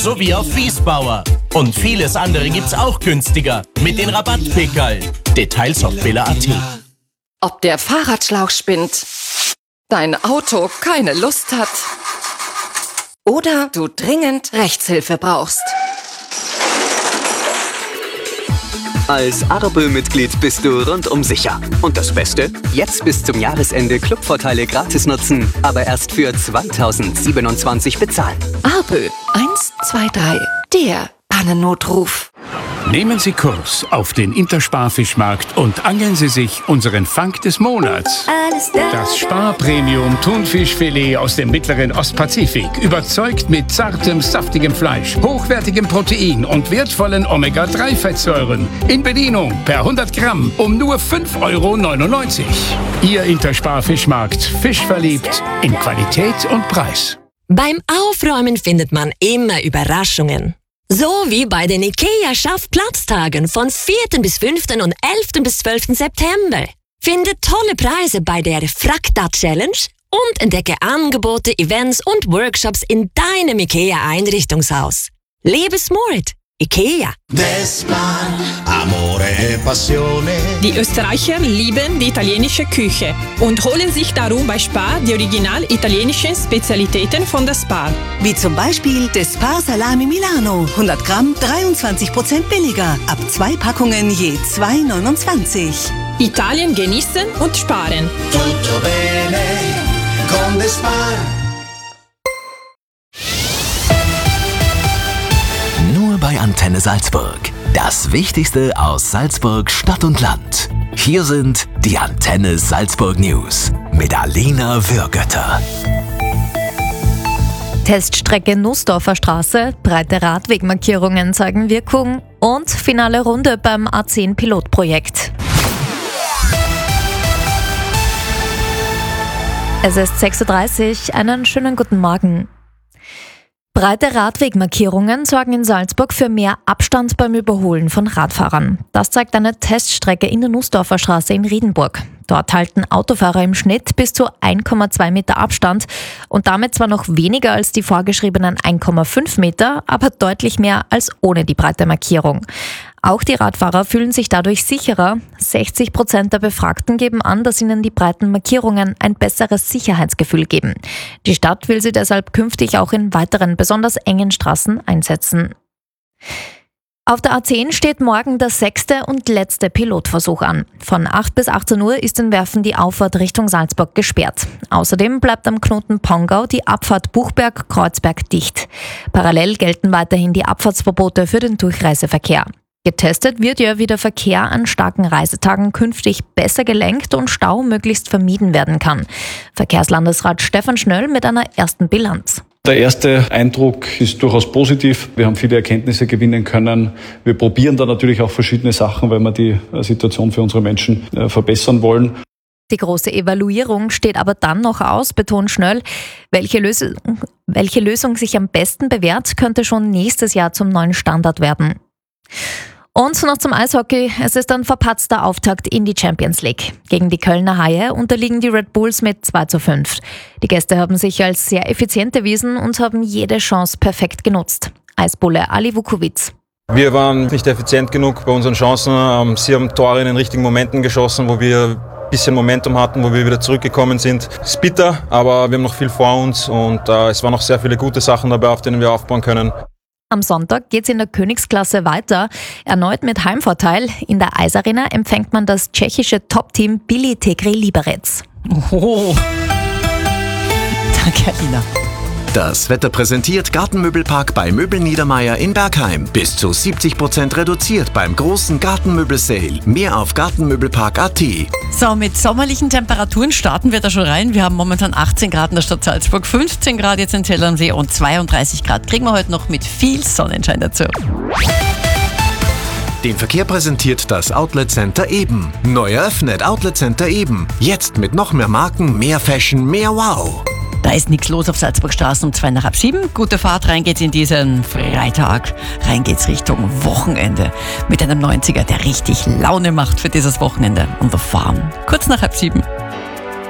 sowie auf Wiesbauer. Und vieles andere gibt's auch günstiger mit den Rabattpickerl. Details auf billa.at. Ob der Fahrradschlauch spinnt, dein Auto keine Lust hat oder du dringend Rechtshilfe brauchst. Als Ardebö-Mitglied bist du rundum sicher. Und das Beste? Jetzt bis zum Jahresende Clubvorteile gratis nutzen, aber erst für 2027 bezahlen. Ardebö 123, der Pannennotruf. Nehmen Sie Kurs auf den Intersparfischmarkt und angeln Sie sich unseren Fang des Monats. Das Spar-Premium Thunfischfilet aus dem mittleren Ostpazifik überzeugt mit zartem, saftigem Fleisch, hochwertigem Protein und wertvollen Omega-3-Fettsäuren. In Bedienung per 100 Gramm um nur 5,99 €. Ihr Intersparfischmarkt. Fisch verliebt in Qualität und Preis. Beim Aufräumen findet man immer Überraschungen. So wie bei den IKEA-Schaff-Platztagen von 4. bis 5. und 11. bis 12. September. Finde tolle Preise bei der Frakta-Challenge und entdecke Angebote, Events und Workshops in deinem IKEA-Einrichtungshaus. Lebe smart. IKEA. Die Österreicher lieben die italienische Küche und holen sich darum bei Spar die original italienischen Spezialitäten von der Spar. Wie zum Beispiel das Spar Salami Milano. 100 Gramm, 23% billiger. Ab 2 Packungen je 2,29 €. Italien genießen und sparen. Tutto bene con the Spar. Nur bei Antenne Salzburg. Das Wichtigste aus Salzburg, Stadt und Land. Hier sind die Antenne Salzburg News mit Alina Würgötter. Teststrecke Nussdorfer Straße, breite Radwegmarkierungen zeigen Wirkung und finale Runde beim A10 Pilotprojekt. Es ist 6:30 Uhr, einen schönen guten Morgen. Breite Radwegmarkierungen sorgen in Salzburg für mehr Abstand beim Überholen von Radfahrern. Das zeigt eine Teststrecke in der Nussdorfer Straße in Riedenburg. Dort halten Autofahrer im Schnitt bis zu 1,2 Meter Abstand und damit zwar noch weniger als die vorgeschriebenen 1,5 Meter, aber deutlich mehr als ohne die breite Markierung. Auch die Radfahrer fühlen sich dadurch sicherer. 60% der Befragten geben an, dass ihnen die breiten Markierungen ein besseres Sicherheitsgefühl geben. Die Stadt will sie deshalb künftig auch in weiteren, besonders engen Straßen einsetzen. Auf der A10 steht morgen der 6. und letzte Pilotversuch an. Von 8 bis 18 Uhr ist in Werfen die Auffahrt Richtung Salzburg gesperrt. Außerdem bleibt am Knoten Pongau die Abfahrt Buchberg-Kreuzberg dicht. Parallel gelten weiterhin die Abfahrtsverbote für den Durchreiseverkehr. Getestet wird ja, wie der Verkehr an starken Reisetagen künftig besser gelenkt und Stau möglichst vermieden werden kann. Verkehrslandesrat Stefan Schnöll mit einer ersten Bilanz. Der erste Eindruck ist durchaus positiv. Wir haben viele Erkenntnisse gewinnen können. Wir probieren da natürlich auch verschiedene Sachen, weil wir die Situation für unsere Menschen verbessern wollen. Die große Evaluierung steht aber dann noch aus, betont Schnöll. Welche Lösung sich am besten bewährt, könnte schon nächstes Jahr zum neuen Standard werden. Und noch zum Eishockey. Es ist ein verpatzter Auftakt in die Champions League. Gegen die Kölner Haie unterliegen die Red Bulls mit 2:5. Die Gäste haben sich als sehr effizient erwiesen und haben jede Chance perfekt genutzt. Eisbulle Ali Vukovic. Wir waren nicht effizient genug bei unseren Chancen. Sie haben Tore in den richtigen Momenten geschossen, wo wir ein bisschen Momentum hatten, wo wir wieder zurückgekommen sind. Es ist bitter, aber wir haben noch viel vor uns und es waren noch sehr viele gute Sachen dabei, auf denen wir aufbauen können. Am Sonntag geht's in der Königsklasse weiter, erneut mit Heimvorteil. In der Eisarena empfängt man das tschechische Top-Team Billy Tegri Liberec. Oh. Danke, Alina. Das Wetter präsentiert Gartenmöbelpark bei Möbel Niedermeier in Bergheim. Bis zu 70% reduziert beim großen Gartenmöbel-Sale. Mehr auf gartenmöbelpark.at. So, mit sommerlichen Temperaturen starten wir da schon rein. Wir haben momentan 18 Grad in der Stadt Salzburg, 15 Grad jetzt in Zell am See und 32 Grad kriegen wir heute noch mit viel Sonnenschein dazu. Den Verkehr präsentiert das Outlet Center Eben. Neu eröffnet Outlet Center Eben. Jetzt mit noch mehr Marken, mehr Fashion, mehr Wow. Da ist nichts los auf Salzburgstraßen um 6:55. Gute Fahrt, rein geht's in diesen Freitag. Rein geht's Richtung Wochenende. Mit einem 90er, der richtig Laune macht für dieses Wochenende. On the Farm. Kurz nach 6:30.